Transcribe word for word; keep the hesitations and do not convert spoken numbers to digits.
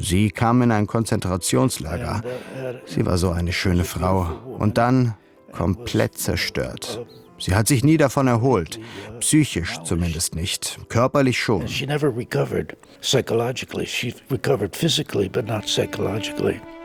Sie kam in ein Konzentrationslager. Sie war so eine schöne Frau. Und dann komplett zerstört. Sie hat sich nie davon erholt. Psychisch zumindest nicht. Körperlich schon. She never recovered psychologically. She recovered physically, but not psychologically.